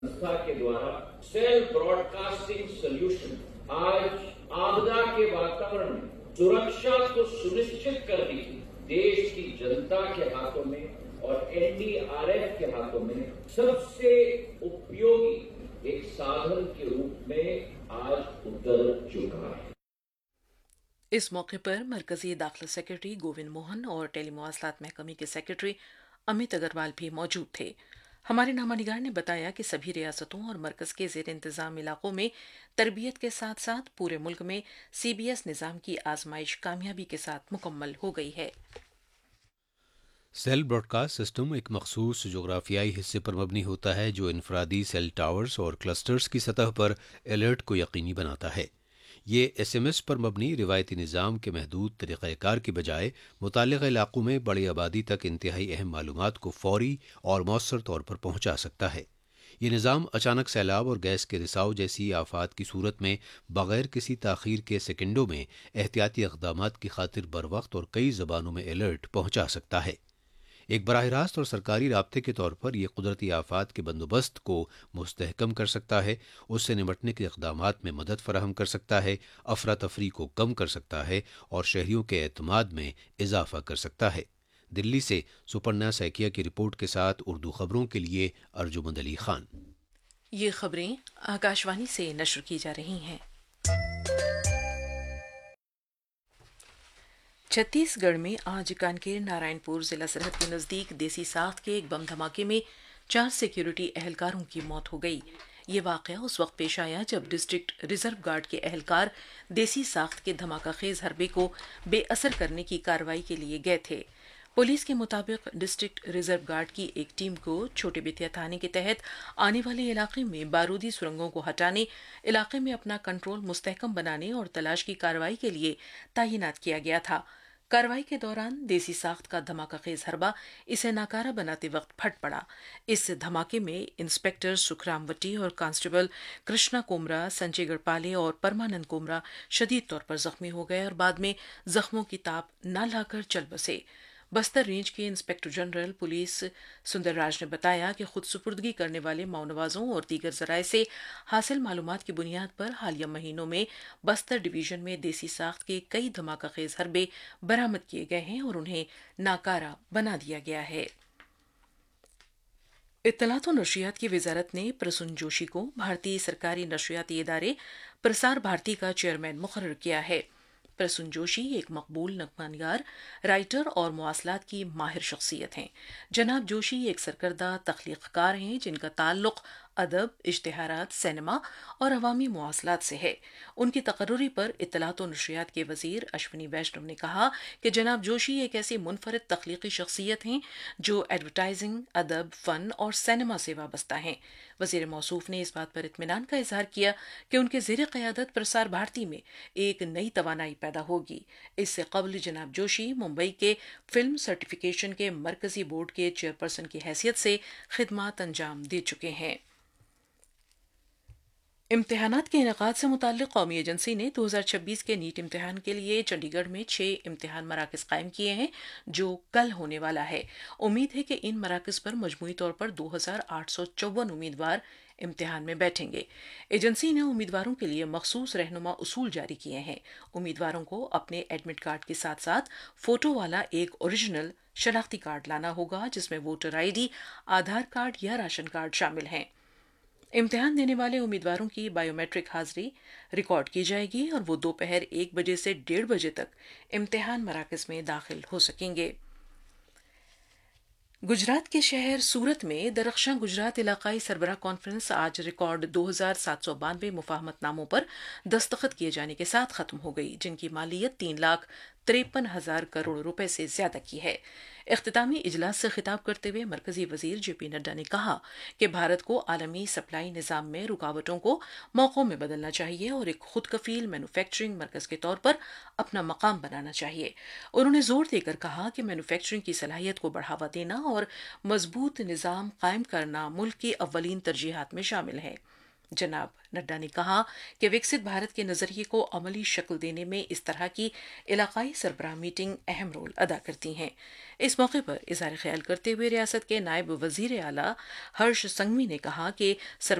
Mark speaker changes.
Speaker 1: संस्था के द्वारा सेल ब्रॉडकास्टिंग सोल्यूशन आज आपदा के वातावरण में सुरक्षा को सुनिश्चित करने की देश की जनता के हाथों में और एनडीआरएफ के हाथों में सबसे उपयोगी एक साधन के रूप में आज उतर चुका है।
Speaker 2: इस मौके पर मरकजी दाखिला सेक्रेटरी गोविंद मोहन और टेलीमुआसलात महकमे के सेक्रेटरी अमित अग्रवाल भी मौजूद थे। हमारे नामानिगार ने बताया कि सभी रियासतों और मरकज के जेर इंतजाम इलाकों में तरबियत के साथ साथ पूरे मुल्क में सीबीएस निज़ाम की आजमाइश कामयाबी के साथ मुकम्मल हो गई है।
Speaker 3: सेल ब्रॉडकास्ट सिस्टम एक मखसूस जोग्राफियाई हिस्से पर मबनी होता है जो इनफरादी सेल टावर्स और क्लस्टर्स की सतह पर अलर्ट को यकीनी बनाता है। ये एसएमएस पर मबनी रिवायती निज़ाम के महदूद तरीक़ाकार की बजाय मुताल्लिक़ इलाक़ों में बड़ी आबादी तक इंतहाई अहम मालूमात को फौरी और मौसर तौर पर पहुँचा सकता है। ये निज़ाम अचानक सैलाब और गैस के रिसाव जैसी आफात की सूरत में बग़ैर किसी ताख़ीर के सेकंडों में एहतियाती इक़दामात की खातिर बर वक्त और कई ज़बानों में अलर्ट पहुँचा सकता है। एक बराह रास्त और सरकारी राब्ते के तौर पर यह कुदरती आफात के बंदोबस्त को मुस्तहकम कर सकता है, उससे निपटने के इक़दामात में मदद फराहम कर सकता है, अफरा तफरी को कम कर सकता है और शहरियों के एतमाद में इजाफा कर सकता है। दिल्ली से सुपर्णा सैकिया की रिपोर्ट के साथ उर्दू खबरों के लिए अर्जुमंद अली खान।
Speaker 2: ये खबरें आकाशवाणी से नश्र की जा रही हैं। छत्तीसगढ़ में आज कानकेर नारायणपुर जिला सरहद के नजदीक देसी साख्त के एक बम धमाके में 4 सिक्योरिटी एहलकारों की मौत हो गई। ये वाकया उस वक्त पेश आया जब डिस्ट्रिक्ट रिजर्व गार्ड के एहलकार देसी साख्त के धमाका खेज हरबे को बेअसर करने की कार्रवाई के लिए गए थे। पुलिस के मुताबिक डिस्ट्रिक्ट रिजर्व गार्ड की एक टीम को छोटे बेतिया थाने के तहत आने वाले इलाके में बारूदी सुरंगों को हटाने, इलाके में अपना कंट्रोल मुस्तहकम बनाने और तलाश की कार्रवाई के लिए तैनात किया गया था। कार्रवाई के दौरान देसी साख्त का धमाका खेज हरबा इसे नाकारा बनाते वक्त फट पड़ा। इस धमाके में इंस्पेक्टर सुखराम वट्टी और कांस्टेबल कृष्णा कोमरा, संजय गढ़पाले और परमानंद कोमरा शदीद तौर पर जख्मी हो गए और बाद में जख्मों की ताप न लाकर चल बसे। बस्तर रेंज के इंस्पेक्टर जनरल पुलिस सुंदरराज ने बताया कि खुद सुपुर्दगी करने वाले माओनवाजों और दीगर जराये से हासिल मालूमात की बुनियाद पर हालिया महीनों में बस्तर डिवीजन में देसी साख्त के कई धमाका खेज हरबे बरामद किए गए हैं और उन्हें नाकारा बना दिया गया है। इत्तलात और नशरियात की वजारत ने प्रसून जोशी को भारतीय सरकारी नशरियाती इदारे प्रसार भारती का चेयरमैन मुकर्रर किया है। प्रसून जोशी एक मकबूल नगमानिगार, राइटर और मवासलात की माहिर शख्सियत हैं। जनाब जोशी एक सरकर्दा तख्लीक़कार हैं जिनका ताल्लुक अदब, इश्तिहारात, सिनेमा और अवामी मवासलात से है। उनकी तकर्रुरी पर इत्तलात और नशरियात के वजीर अश्विनी वैष्णव ने कहा कि जनाब जोशी एक ऐसी मुनफरिद तख्लीकी शख्सियत हैं जो एडवर्टाइजिंग, अदब, फ़न और सिनेमा से वाबस्ता हैं। वजीर मौसूफ ने इस बात पर इत्मीनान का इजहार किया कि उनके ज़ेर क़यादत प्रसार भारती में एक नई तवानाई पैदा होगी। इससे कबल जनाब जोशी मुंबई के फिल्म सर्टिफिकेशन के मरकजी बोर्ड के चेयरपर्सन की हैसियत से खिदमात अंजाम दे चुके हैं। इम्तिहानात के इनेकाद से मुताल्लिक़ कौमी एजेंसी ने 2026 के नीट इम्तिहान के लिए चंडीगढ़ में 6 इम्तिहान मराकज़ कायम किए हैं जो कल होने वाला है। उम्मीद है कि इन मराकज़ पर मजमूई तौर पर 2854 उम्मीदवार इम्तिहान में बैठेंगे। एजेंसी ने उम्मीदवारों के लिए मखसूस रहनुमा उसूल जारी किए हैं। उम्मीदवारों को अपने एडमिट कार्ड के साथ साथ फोटो वाला एक ओरिजिनल शनाख्ती कार्ड लाना होगा जिसमें वोटर आईडी, आधार कार्ड या राशन कार्ड शामिल हैं। इम्तिहान देने वाले उम्मीदवारों की बायोमेट्रिक हाजिरी रिकॉर्ड की जाएगी और वो दोपहर 1 बजे से 1:30 बजे तक इम्तिहान मराकज़ में दाखिल हो सकेंगे। गुजरात के शहर सूरत में दरख्शां गुजरात इलाकाई सरबराह कॉन्फ्रेंस आज रिकॉर्ड 2792 मुफाहमतनामों पर दस्तखत किए जाने के साथ खत्म हो गई, जिनकी मालियत 3,53,000 करोड़ रुपए से ज्यादा की है। इख्तितामी इजलास से खिताब करते हुए मरकजी वजीर जेपी नड्डा ने कहा कि भारत को आलमी सप्लाई निज़ाम में रुकावटों को मौक़ों में बदलना चाहिए और एक खुद कफील मैन्युफैक्चरिंग मरकज़ के तौर पर अपना मकाम बनाना चाहिए। उन्होंने जोर देकर कहा कि मैन्युफैक्चरिंग की सलाहियत को बढ़ावा देना और मजबूत निज़ाम कायम करना मुल्क की अव्वलीन तरजीहात में शामिल है। जनाब नड्डा ने कहा कि विकसित भारत के नजरिए को अमली शक्ल देने में इस तरह की इलाकाई सरबराह मीटिंग अहम रोल अदा करती हैं। इस मौके पर इज़हार ख्याल करते हुए रियासत के नायब वजीर आला हर्ष संघवी ने कहा कि